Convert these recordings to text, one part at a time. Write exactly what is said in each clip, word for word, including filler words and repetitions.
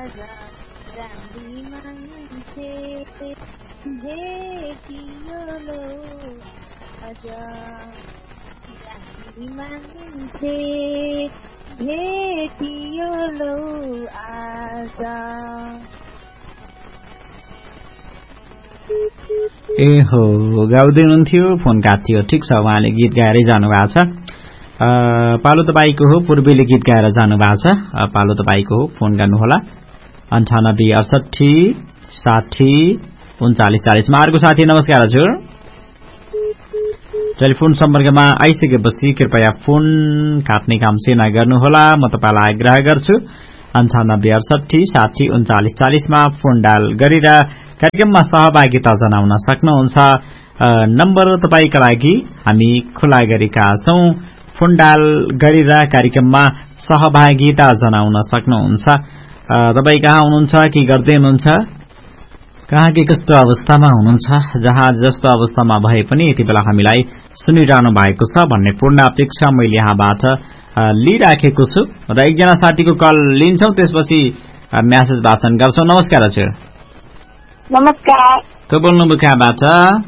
राम्री मान्छे भेटियो लो आज राम्री मान्छे भेटियो लो आज। ए हो गाउँदै हुनुहुन्थ्यो फोन काटियो। ठिक छ, उहाँले गीत गाएरै जानु भएको छ। पालो तपाईँको हो, पूर्वीले गीत गाएर जानु भएको छ। पालो तपाईँको हो, फोन गर्नुहोला अन्ठानब्बे अडसठी साठी उन्चालिस चालिसमा। अर्को साथी नमस्कार हजुर, टेलिफोन सम्पर्कमा आइसकेपछि कृपया फोन काट्ने काम चाहिँ नगर्नुहोला, म तपाईँलाई आग्रह गर्छु। अन्ठानब्बे अडसठी साठी उन्चालिस चालिसमा फोन डायल गरेर कार्यक्रममा सहभागिता जनाउन सक्नुहुन्छ। नम्बर तपाईँका लागि हामी खुला गरेका छौं। फोन डायल गरेर कार्यक्रममा सहभागिता जनाउन सक्नुहुन्छ। तपाईँ कहाँ हुनुहुन्छ, के गर्दै हुनुहुन्छ, कहाँ के कस्तो अवस्थामा हुनुहुन्छ, जहाँ जस्तो अवस्थामा भए पनि यति बेला हामीलाई सुनिरहनु भएको छ भन्ने पूर्ण अपेक्षा मैले यहाँबाट लिइराखेको छु र एकजना साथीको कल लिन्छौं, त्यसपछि म्यासेज वाचन गर्छौं। नमस्कार हजुर। नमस्कार। को बोल्नुभयो, कहाँबाट?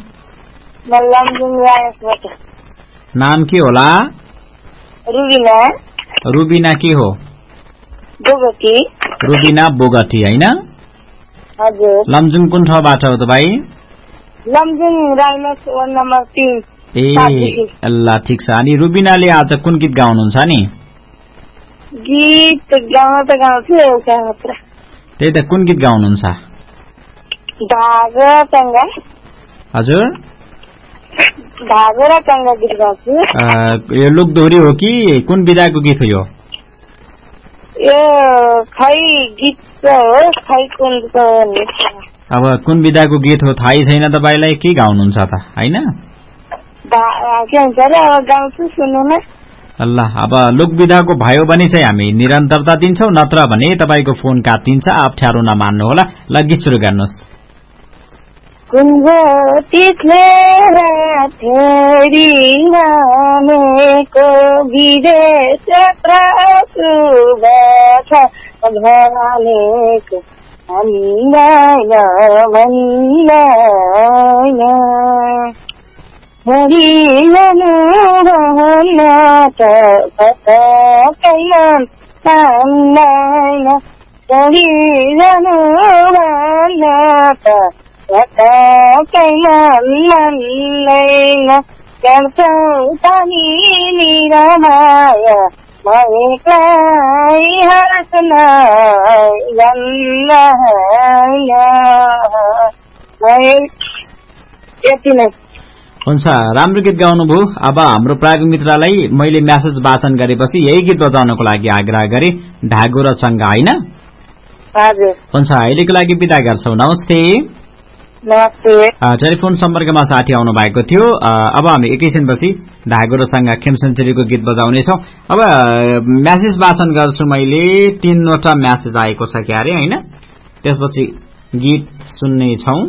नाम के होला? रुबिना। रुबिना के हो? बोगटी। रुबिना बोगटी हैन? हजुर। लमजुङ कुन ठाउँबाट हो तपाईँ? लमजुङ राइनस वार्ड नम्बर तीन। ए ल ठिक छ। अनि रुबिनाले आज कुन गीत गाउनुहुन्छ नि? गीत गाउन त गाउँछु एउटा मात्र। त्यही त, कुन गीत गाउनुहुन्छ? धागो टंगा। हजुर, धागो र टंगा गीत गाउँछु। यो लोकदोहोरी हो कि कुन विधाको गीत हो यो? यो खै गीत हो, खै कुन हो। अब कुन विधाको गीत हो थाहै छैन तपाईलाई, के गाउनुहुन्छ त हैन? के हुन्छ र, अब गाउँछु सुन्नु न। ल, अब लोक विधाको भयो भने चाहिँ हामी निरन्तरता दिन्छौं, नत्र भने तपाईको फोन काटिन्छ। अप्ठ्यारो नमान्नुहोला। ल, गीत सुरु गर्नुहोस्। कुञ्जो तिस्लेर फेरि नामेको विदेश प्रसुभ छ भनेको हामीलाई नभन्दैन। हरिजनु भन्न त कतैमा पाउँदैन, हरिजनु भन्न त कतैमा मान्दैन। गर्छौ पनि निरमाया मरेलाई हाँस्न जान्दैन। यति नै हुन्छ। राम्रो गीत गाउनुभयो। अब हाम्रो प्राविधिक मित्रलाई मैले म्यासेज वाचन गरेपछि यही गीत बजाउनको लागि आग्रह गरे, ढागो र चंगा हैन? हजुर। हुन्छ, अहिलेको लागि बिदा गर्छौं। नमस्ते। नमस्ते। टेलिफोन सम्पर्कमा साथी आउनु भएको थियो। अब हामी एकैछिनपछि ढागो र चंगा खेमसेन्चुरीको गीत बजाउनेछौँ। अब म्यासेज वाचन गर्छु मैले। तीनवटा म्यासेज आएको छ क्यारे हैन? त्यसपछि गीत सुन्नेछौँ।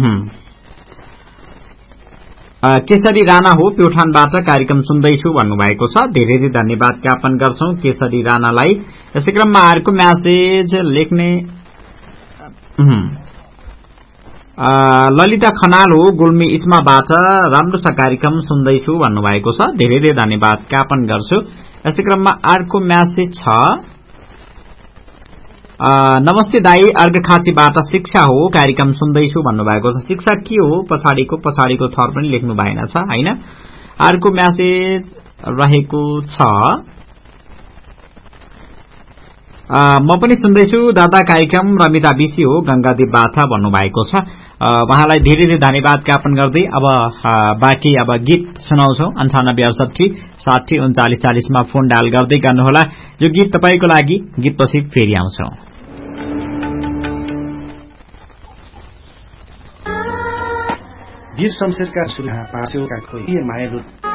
केशरी राणा हो, प्युठानबाट कार्यक्रम सुन्दैछु भन्नुभएको छ। धेरै धेरै धन्यवाद ज्ञापन गर्छौं केशरी राणालाई। यसै क्रममा अर्को म्यासेज लेख्ने ललिता खनाल हो, गुल्मी इस्माबाट राम्रो छ कार्यक्रम सुन्दैछु भन्नुभएको छ। धेरै धेरै धन्यवाद ज्ञापन गर्छु। यसै क्रममा अर्को म्यासेज छ। नमस्ते दाई, अर्घखाँचीबाट शिक्षा हो, कार्यक्रम सुन्दैछु भन्नुभएको छ। शिक्षा के हो पछाडिको पछाडिको थर पनि लेख्नु भएन छ हैन? अर्को म्यासेज रहेको छ। म पनि सुन्दैछु दादा कार्यक्रम, रमिता बिसी हो, गंगादेवबाट भन्नुभएको छ। उहाँलाई धेरै धेरै धन्यवाद ज्ञापन गर्दै अब बाँकी अब गीत सुनाउँछौं। अन्ठानब्बे अडसठी साठी उन्चालिस चालिसमा फोन डायल गर्दै गर्नुहोला। यो गीत तपाईको लागि, गीतपछि फेरि आउँछौं। वीर शमशेरका सुरहा पास्योका खोइ मायालु